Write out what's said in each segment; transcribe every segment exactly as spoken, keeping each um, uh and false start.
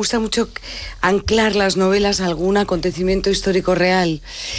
gusta mucho anclar las novelas a algún acontecimiento histórico real.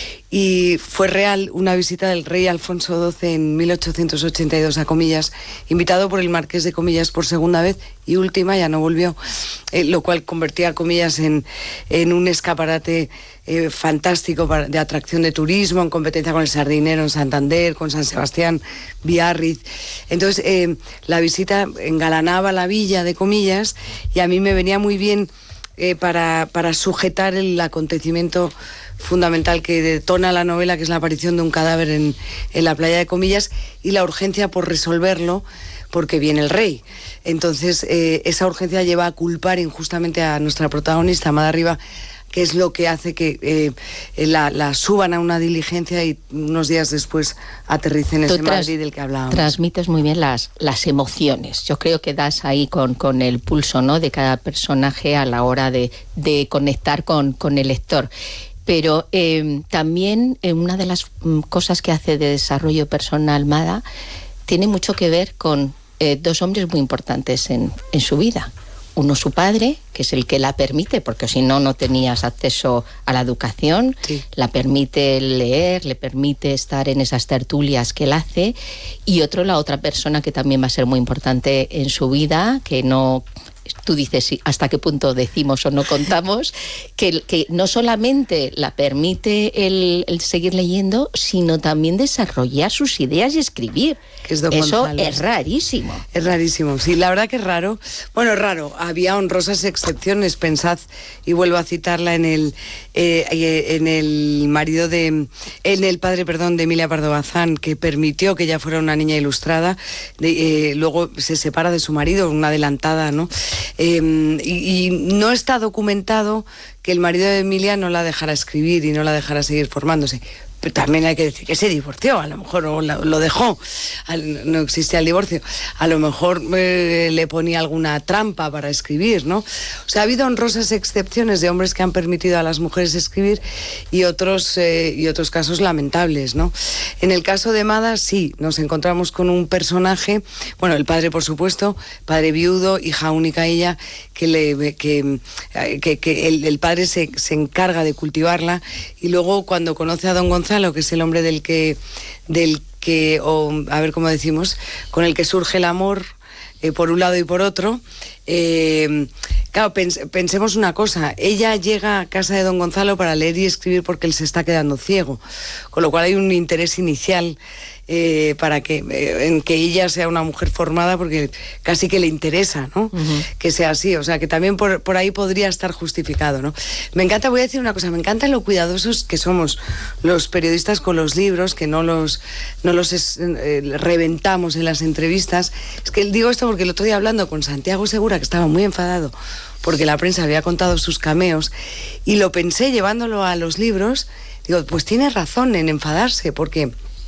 Y fue real una visita del rey Alfonso doce en mil ochocientos ochenta y dos a Comillas, invitado por el marqués de Comillas por segunda vez y última, ya no volvió, eh, lo cual convertía a Comillas en, en un escaparate eh, fantástico para, de atracción de turismo, en competencia con el Sardinero en Santander, con San Sebastián, Biarritz. Entonces, eh, la visita engalanaba la villa de Comillas y a mí me venía muy bien eh, para, para sujetar el acontecimiento fundamental que detona la novela, que es la aparición de un cadáver en, en la playa de Comillas y la urgencia por resolverlo porque viene el rey. Entonces eh, esa urgencia lleva a culpar injustamente a nuestra protagonista, Amada Riba, que es lo que hace que eh, la, la suban a una diligencia y unos días después aterricen en ese Madrid del que hablábamos. Transmites muy bien las, las emociones. Yo creo que das ahí con, con el pulso, ¿no?, de cada personaje a la hora de, de conectar con, con el lector. Pero eh, también eh, una de las mm, cosas que hace de desarrollo personal Mada tiene mucho que ver con eh, dos hombres muy importantes en, en su vida. Uno, su padre, que es el que la permite, porque si no, no tenías acceso a la educación, sí. La permite leer, le permite estar en esas tertulias que él hace. Y otro, la otra persona que también va a ser muy importante en su vida, que no... Tú dices hasta qué punto decimos o no contamos, que, que no solamente la permite el, el seguir leyendo, sino también desarrollar sus ideas y escribir. Que es Don Eso Gonzalo. Es rarísimo. Es rarísimo, sí, la verdad que es raro. Bueno, raro, había honrosas excepciones, pensad, y vuelvo a citarla en el eh, en el marido de, en el padre, perdón, de Emilia Pardo Bazán, que permitió que ella fuera una niña ilustrada, de, eh, luego se separa de su marido, una adelantada, ¿no? Eh, y, y no está documentado que el marido de Emilia no la dejara escribir y no la dejara seguir formándose. Pero también hay que decir que se divorció, a lo mejor o lo, lo dejó, no existía el divorcio, a lo mejor eh, le ponía alguna trampa para escribir, ¿no? O sea, ha habido honrosas excepciones de hombres que han permitido a las mujeres escribir y otros, eh, y otros casos lamentables, ¿no? En el caso de Mada, sí, nos encontramos con un personaje, bueno, el padre, por supuesto, padre viudo, hija única ella, que, le, que, que, que el, el padre se, se encarga de cultivarla y luego cuando conoce a Don Gonzalo, que es el hombre del que, del que o, a ver cómo decimos, con el que surge el amor eh, por un lado y por otro, eh, claro, pens, pensemos una cosa, ella llega a casa de Don Gonzalo para leer y escribir porque él se está quedando ciego, con lo cual hay un interés inicial Eh, para que eh, en que ella sea una mujer formada porque casi que le interesa, ¿no? Uh-huh. Que sea así, o sea que también por, por ahí podría estar justificado, ¿no? Me encanta, voy a decir una cosa, me encanta lo cuidadosos que somos los periodistas con los libros, que no los no los es, eh, reventamos en las entrevistas. Es que digo esto porque el otro día hablando con Santiago Segura, que estaba muy enfadado porque la prensa había contado sus cameos, y lo pensé llevándolo a los libros, digo, pues tiene razón en enfadarse, porque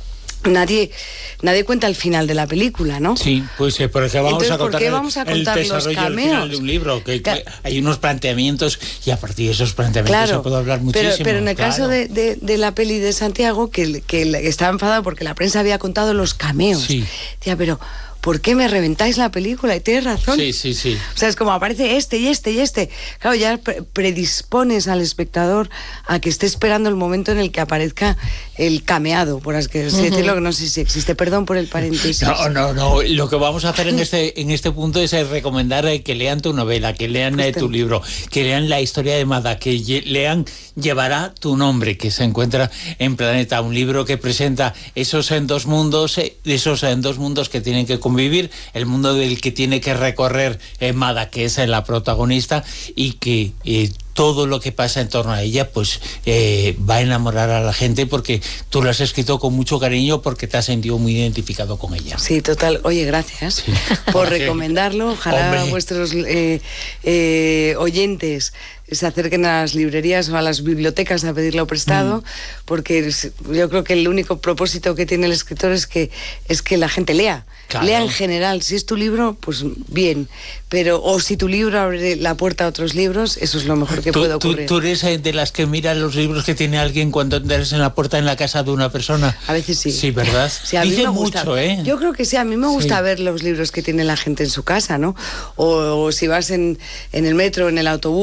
Nadie, nadie cuenta el final de la película, ¿no? Sí, pues eh, porque vamos Entonces, a contar, ¿por qué vamos a contar el desarrollo los cameos? del final de un libro, que, que hay unos planteamientos y a partir de esos planteamientos claro, se puede hablar muchísimo. Pero, pero en el claro. caso de, de, de la peli de Santiago, que, que estaba enfadado porque la prensa había contado los cameos. Sí. Decía, pero ¿por qué me reventáis la película? Y tienes razón. Sí, sí, sí. O sea, es como aparece este y este y este. Claro, ya pre predispones al espectador a que esté esperando el momento en el que aparezca el cameado, por así uh-huh. decirlo, que no sé si existe. Perdón por el paréntesis. No, no, no. Lo que vamos a hacer en este, en este punto es recomendar que lean tu novela, que lean eh, tu libro, que lean la historia de Mada, que lean Llevará tu nombre, que se encuentra en Planeta, un libro que presenta esos en dos mundos, esos en dos mundos que tienen que convivir, el mundo del que tiene que recorrer eh, Mada, que es la protagonista, y que eh, todo lo que pasa en torno a ella pues eh, va a enamorar a la gente, porque tú lo has escrito con mucho cariño, porque te has sentido muy identificado con ella. Sí, total. Oye, gracias sí. por recomendarlo. Ojalá Hombre. vuestros eh, eh, oyentes se acerquen a las librerías o a las bibliotecas a pedirlo prestado, mm. porque yo creo que el único propósito que tiene el escritor es que, es que la gente lea. Claro. Lea en general. Si es tu libro, pues bien, pero o si tu libro abre la puerta a otros libros, eso es lo mejor que ¿Tú, puede ocurrir. ¿Tú, ¿Tú eres de las que miran los libros que tiene alguien cuando entras en la puerta en la casa de una persona? A veces sí. Sí, ¿verdad? Sí, a mí Dice me gusta, mucho, ¿eh? Yo creo que sí, a mí me gusta sí. ver los libros que tiene la gente en su casa, ¿no? O, o si vas en, en el metro, en el autobús,